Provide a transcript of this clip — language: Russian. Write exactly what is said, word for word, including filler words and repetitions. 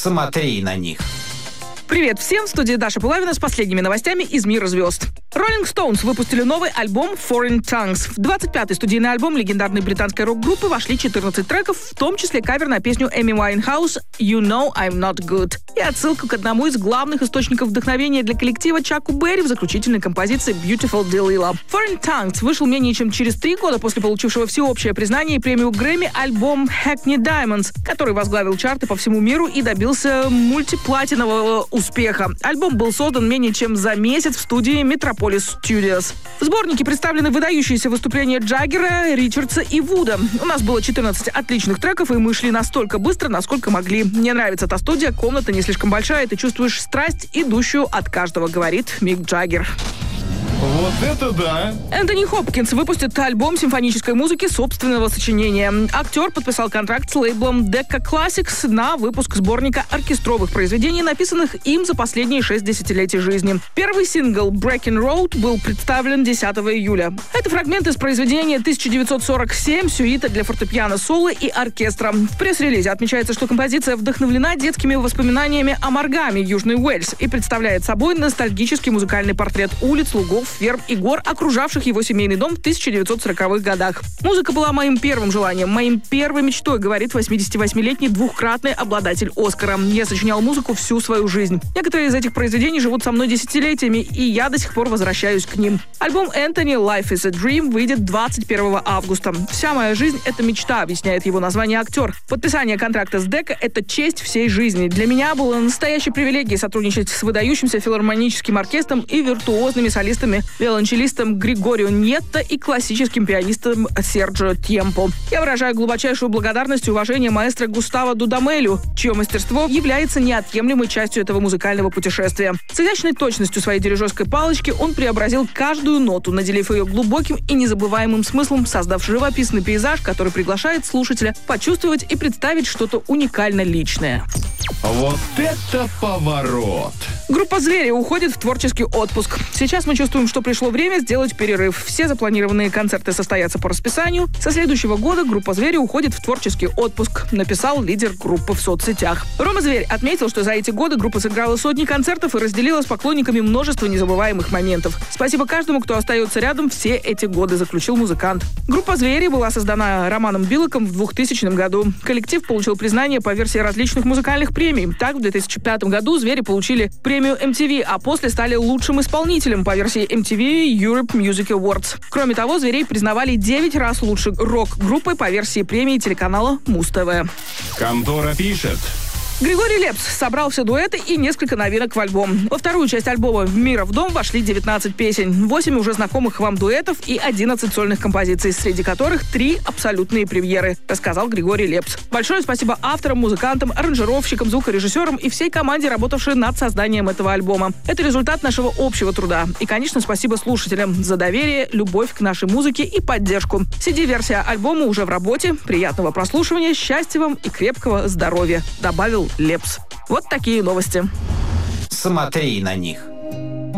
Смотри на них. Привет всем, в студии Даша Пулавина с последними новостями из мира звезд. Rolling Stones выпустили новый альбом Foreign Tongues. В двадцать пятый студийный альбом легендарной британской рок-группы вошли четырнадцать треков, в том числе кавер на песню Эми Уайнхаус «You Know I'm Not Good» и отсылка к одному из главных источников вдохновения для коллектива Чаку Берри в заключительной композиции Beautiful Delilah. Foreign Tongues вышел менее чем через три года после получившего всеобщее признание и премию Грэмми альбом Hackney Diamonds, который возглавил чарты по всему миру и добился мультиплатинового успеха. Альбом был создан менее чем за месяц в студии Metropolis Studios. В сборнике представлены выдающиеся выступления Джаггера, Ричардса и Вуда. У нас было четырнадцать отличных треков, и мы шли настолько быстро, насколько могли. Мне нравится та студия, комната не слишком большая, ты чувствуешь страсть, идущую от каждого, говорит Мик Джаггер. Вот это да! Энтони Хопкинс выпустит альбом симфонической музыки собственного сочинения. Актер подписал контракт с лейблом Decca Classics на выпуск сборника оркестровых произведений, написанных им за последние шесть десятилетий жизни. Первый сингл «Breaking Road» был представлен десятого июля. Это фрагмент из произведения тысяча девятьсот сорок семь «Сюита для фортепиано, соло и оркестра». В пресс-релизе отмечается, что композиция вдохновлена детскими воспоминаниями о Маргаме, Южный Уэльс, и представляет собой ностальгический музыкальный портрет улиц, лугов, ферм и гор, окружавших его семейный дом в тысяча девятьсот сороковых годах. Музыка была моим первым желанием, моим первой мечтой, говорит восьмидесятивосьмилетний двукратный обладатель Оскара. Я сочинял музыку всю свою жизнь. Некоторые из этих произведений живут со мной десятилетиями, и я до сих пор возвращаюсь к ним. Альбом Энтони «Life is a Dream» выйдет двадцать первого августа. «Вся моя жизнь — это мечта», объясняет его название актер. Подписание контракта с Decca — это честь всей жизни. Для меня было настоящей привилегией сотрудничать с выдающимся филармоническим оркестром и виртуозными солистами, виолончелистом Григорио Ньетто и классическим пианистом Серджио Темпо. Я выражаю глубочайшую благодарность и уважение маэстро Густаво Дудамелю, чье мастерство является неотъемлемой частью этого музыкального путешествия. С изящной точностью своей дирижерской палочки он преобразил каждую ноту, наделив ее глубоким и незабываемым смыслом, создав живописный пейзаж, который приглашает слушателя почувствовать и представить что-то уникально личное. Вот это поворот! Группа «Звери» уходит в творческий отпуск. Сейчас мы чувствуем, что пришло время сделать перерыв. Все запланированные концерты состоятся по расписанию. Со следующего года группа «Звери» уходит в творческий отпуск, написал лидер группы в соцсетях. Рома Зверь отметил, что за эти годы группа сыграла сотни концертов и разделила с поклонниками множество незабываемых моментов. Спасибо каждому, кто остается рядом все эти годы, заключил музыкант. Группа «Звери» была создана Романом Билоком в двухтысячном году. Коллектив получил признание по версии различных музыкальных премий. Так, в две тысячи пятом году «Звери» получили премию эм ти ви, а после стали лучшим исполнителем по версии эм ти ви Europe Music Awards. Кроме того, «Зверей» признавали девять раз лучшей рок-группой по версии премии телеканала Муз-ТВ. Контора пишет. Григорий Лепс собрал все дуэты и несколько новинок в альбом. Во вторую часть альбома «Мира в дом» вошли девятнадцать песен, восемь уже знакомых вам дуэтов и одиннадцать сольных композиций, среди которых три абсолютные премьеры, рассказал Григорий Лепс. Большое спасибо авторам, музыкантам, аранжировщикам, звукорежиссерам и всей команде, работавшей над созданием этого альбома. Это результат нашего общего труда. И, конечно, спасибо слушателям за доверие, любовь к нашей музыке и поддержку. си ди-версия альбома уже в работе. Приятного прослушивания, счастья вам и крепкого здоровья, добавил Лепс. Вот такие новости. Смотри на них.